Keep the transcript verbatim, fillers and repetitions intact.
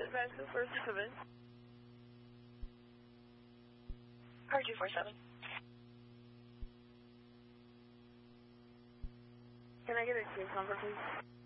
Dispatch two four seven. Car two four seven. Can I get a case number, please?